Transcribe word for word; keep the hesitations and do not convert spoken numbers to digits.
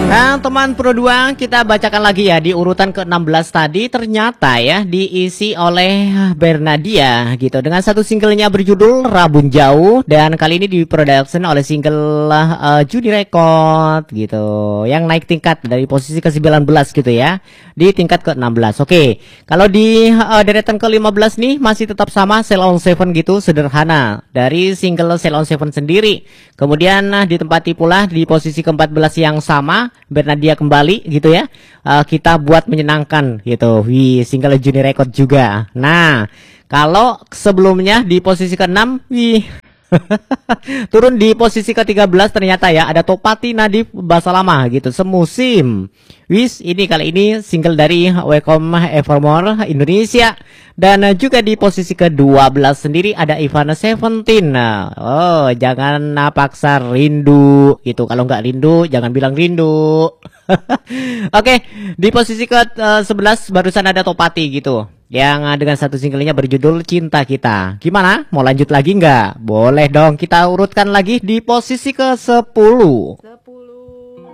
Nah teman Pro dua, kita bacakan lagi ya di urutan ke enam belas tadi ternyata ya diisi oleh Bernadia gitu dengan satu singlenya berjudul Rabun Jauh, dan kali ini diproduction oleh single uh, Juni Record gitu yang naik tingkat dari posisi ke sembilan belas gitu ya di tingkat ke enam belas. Oke, kalau di uh, deretan ke lima belas nih masih tetap sama Sail on Seven gitu, sederhana dari single Sail on Seven sendiri. Kemudian uh, ditempati pula di posisi ke empat belas yang sama Bernadia kembali gitu ya. Uh, kita buat menyenangkan gitu. Wih, single Juni Record juga. Nah, kalau sebelumnya di posisi ke enam, wih turun di posisi ke tiga belas ternyata ya ada Topati Nadif Bahasa Lama gitu semusim. Wis ini kali ini single dari Welcome Evermore Indonesia. Dan uh, juga di posisi ke dua belas sendiri ada Ivana Seventeen. Oh, jangan paksa rindu gitu. Kalau nggak rindu jangan bilang rindu. Oke, di posisi ke uh, sebelas barusan ada Topati gitu yang uh, dengan satu singlenya berjudul Cinta Kita. Gimana? Mau lanjut lagi nggak? Boleh dong, kita urutkan lagi di posisi ke sepuluh.